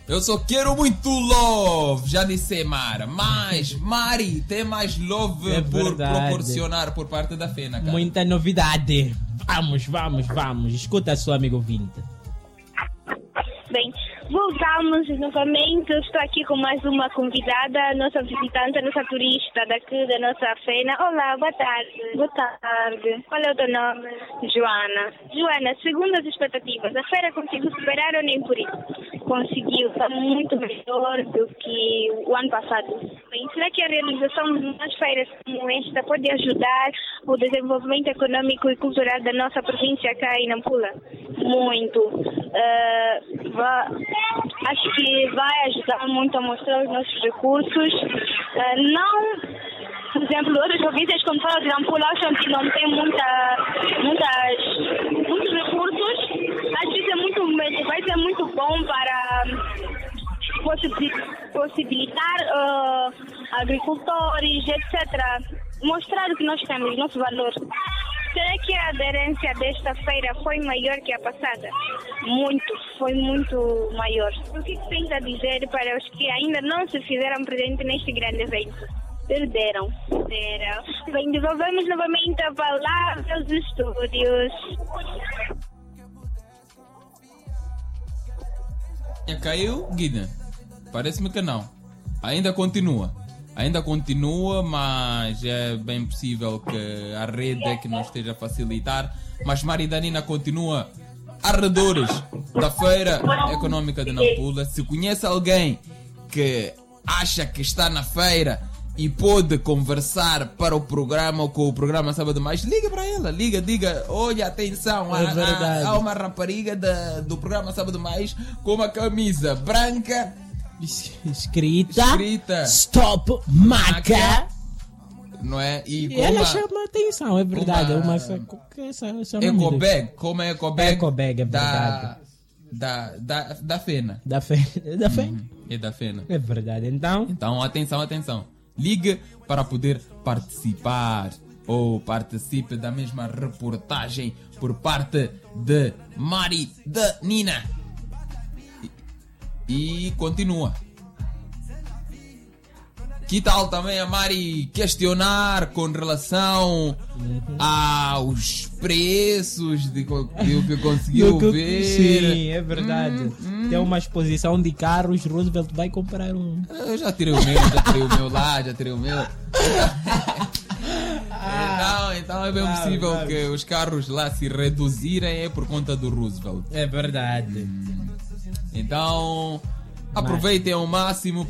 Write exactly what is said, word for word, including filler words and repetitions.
Eu só quero muito love, já disse Mara. Mas, Mari, tem mais love É por verdade. proporcionar por parte da Fena, cara. Muita novidade. Vamos, vamos, vamos. Escuta a sua amiga ouvinte. Bem, voltamos novamente. Eu estou aqui com mais uma convidada, a nossa visitante, a nossa turista daqui da nossa Fena. Olá, boa tarde. Boa tarde. Qual é o teu nome? Joana. Joana, segundo as expectativas, a feira conseguiu superar ou nem por isso? Conseguiu, está muito melhor do que o ano passado. Bem, será que a realização de umas feiras como esta pode ajudar o desenvolvimento econômico e cultural da nossa província cá em Nampula? Muito. Uh, vai, acho que vai ajudar muito a mostrar os nossos recursos. Uh, não... Por exemplo, outras províncias, quando falam de Nampula, acham que não tem muita, muitas, muitos recursos. Acho que isso é muito, vai ser muito bom para possibilitar uh, agricultores, etcétera. Mostrar o que nós temos, o nosso valor. Será que a aderência desta feira foi maior que a passada? Muito, foi muito maior. O que você tem a dizer para os que ainda não se fizeram presente neste grande evento? Perderam. Perderam. Bem, devolvemos novamente a palavra aos estúdios. Caiu, Guida? Parece-me que não. Ainda continua. Ainda continua, mas é bem possível que a rede é que não esteja a facilitar. Mas Mari Danina continua arredores da Feira Econômica de Nampula. Se conhece alguém que acha que está na feira e pode conversar para o programa ou com o programa Sábado Mais, liga para ela, liga, diga, olha, atenção, É há, há, há uma rapariga da, do programa Sábado Mais com uma camisa branca Escrita, escrita Stop Maca. não é? E, E ela uma, chama atenção, é verdade. uma- Uma, essa, essa, essa nome do- ecobag, como é ecobag, Ecobag, é da, verdade. da, da, da Fena. Da fé. Da fé. É da Fena. É verdade. Então, Então, atenção, atenção. Ligue para poder participar ou participe da mesma reportagem por parte de Mari Danina. E, e continua. Que tal também a Mari questionar com relação aos preços de co- de o que conseguiu no que- ver? sim, é verdade. Hum, Tem uma exposição de carros. Roosevelt vai comprar um. Eu já tirei o meu, já tirei o meu lá, já tirei o meu. Então, então é bem Claro, possível claro. que os carros lá se reduzirem é por conta do Roosevelt. É verdade. Então, aproveitem ao máximo